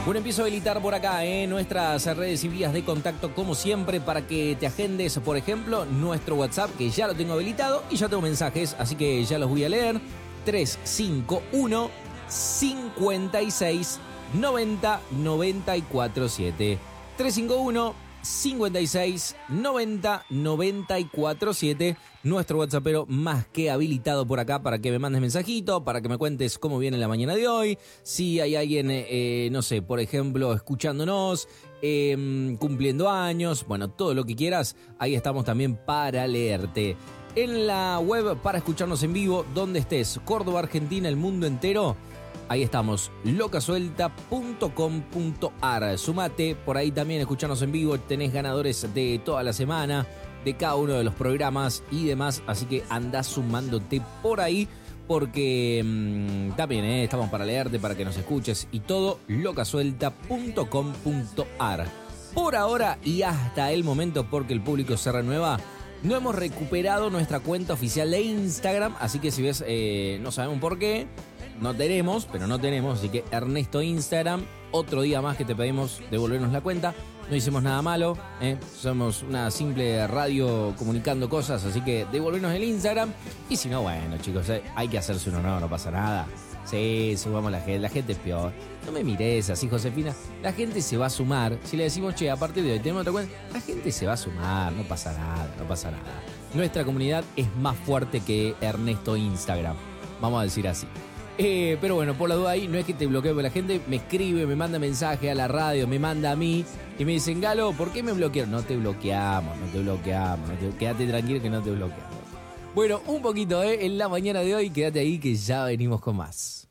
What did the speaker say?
Bueno, empiezo a habilitar por acá nuestras redes y vías de contacto, como siempre, para que te agendes, por ejemplo, nuestro WhatsApp, que ya lo tengo habilitado y ya tengo mensajes, así que ya los voy a leer. 351 56 90 94 7. 351 56 90 94 7. Nuestro WhatsAppero más que habilitado por acá para que me mandes mensajito, para que me cuentes cómo viene la mañana de hoy. Si hay alguien, no sé, por ejemplo, escuchándonos, cumpliendo años, bueno, todo lo que quieras, ahí estamos también para leerte. En la web para escucharnos en vivo, donde estés, Córdoba, Argentina, el mundo entero. Ahí estamos, locasuelta.com.ar. Sumate, por ahí también escucharnos en vivo. Tenés ganadores de toda la semana, de cada uno de los programas y demás. Así que andá sumándote por ahí, porque también estamos para leerte, para que nos escuches y todo. locasuelta.com.ar. Por ahora y hasta el momento, porque el público se renueva, no hemos recuperado nuestra cuenta oficial de Instagram. Así que si ves, no sabemos por qué. No tenemos, así que Ernesto Instagram, otro día más que te pedimos devolvernos la cuenta. No hicimos nada malo, somos una simple radio comunicando cosas, así que devolvernos el Instagram. Y si no, bueno, chicos, hay que hacerse un honor, no pasa nada. Sí, subamos la gente es peor. No me mires así, Josefina. La gente se va a sumar. Si le decimos, che, a partir de hoy tenemos otra cuenta, la gente se va a sumar, no pasa nada. Nuestra comunidad es más fuerte que Ernesto Instagram, vamos a decir así. Pero bueno, por la duda ahí, no es que te bloqueo, porque la gente me escribe, me manda mensaje a la radio, me manda a mí y me dicen, Galo, ¿por qué me bloquearon? No te bloqueamos, quédate tranquilo que no te bloqueamos. Bueno, un poquito en la mañana de hoy, quédate ahí que ya venimos con más.